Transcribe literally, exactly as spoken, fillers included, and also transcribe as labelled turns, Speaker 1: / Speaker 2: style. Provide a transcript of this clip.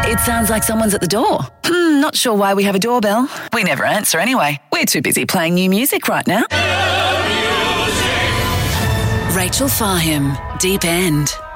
Speaker 1: It sounds like someone's at the door. Hmm, not sure why we have a doorbell. We never answer anyway. We're too busy playing new music right now. Rachel Fahim, Deep End.